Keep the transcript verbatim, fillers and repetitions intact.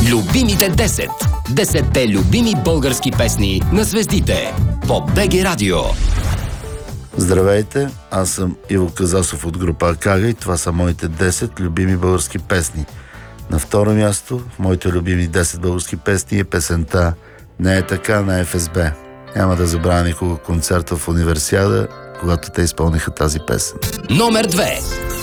Любимите десет. десетте любими български песни на звездите по БГ Радио. Здравейте, аз съм Иво Казасов от група Акага и това са моите десет любими български песни. На второ място в моите любими десет български песни е песента "Не е така" на Еф Ес Би. Няма да забравя никога концерта в Универсиада, когато те изпълниха тази песен. Номер две.